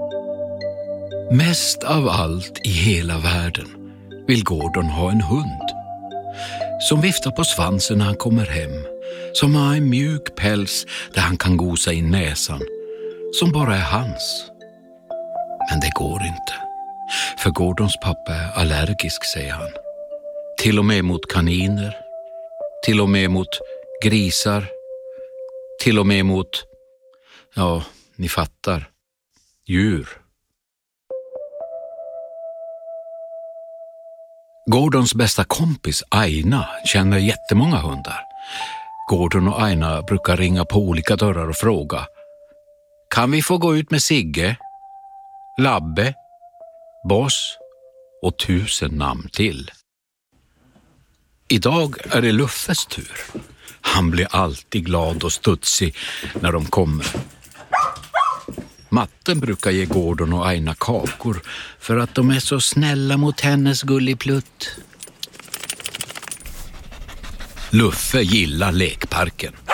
Mest av allt i hela världen vill Gordon ha en hund som viftar på svansen när han kommer hem, som har en mjuk päls där han kan gosa in näsan, som bara är hans. Men det går inte, för Gordons pappa är allergisk, säger han. Till och med mot kaniner, till och med mot grisar, till och med mot, ja, ni fattar, djur. Gordons bästa kompis Aina känner jättemånga hundar. Gordon och Aina brukar ringa på olika dörrar och fråga: kan vi få gå ut med Sigge, Labbe, Boss och 1000 namn till? Idag är det Luffes tur. Han blir alltid glad och studsig när de kommer. Matten brukar ge Gordon och Aina kakor för att de är så snälla mot hennes gulligplutt. Luffe gillar lekparken.